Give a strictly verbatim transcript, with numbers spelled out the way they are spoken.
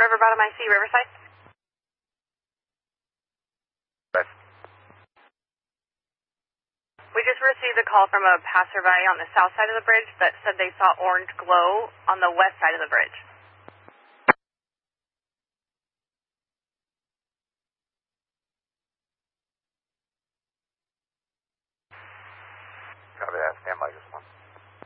River Bottom I C, Riverside. Yes. We just received a call from a passerby on the south side of the bridge that said they saw orange glow on the west side of the bridge. Copy that. Stand by just one.